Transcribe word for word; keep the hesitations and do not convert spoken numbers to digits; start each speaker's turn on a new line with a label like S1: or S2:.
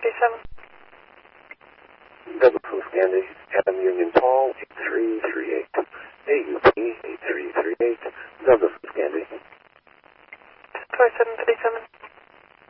S1: thirty-seven.
S2: Douglas Candy, Adam Union Paul, eight three three eight. A U P, eight three three eight. Douglas Candy.
S1: twenty-seven thirty-seven.